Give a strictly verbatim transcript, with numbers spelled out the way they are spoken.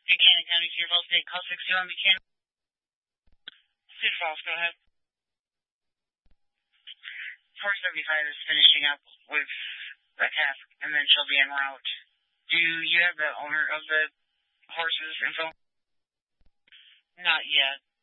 Buchanan County, Cedar Falls State, call six two one Buchanan. Cedar Falls, go ahead. four seventy-five is finishing up with a task, and then she'll be en route. Do you have the owner of the horse's info? Not yet.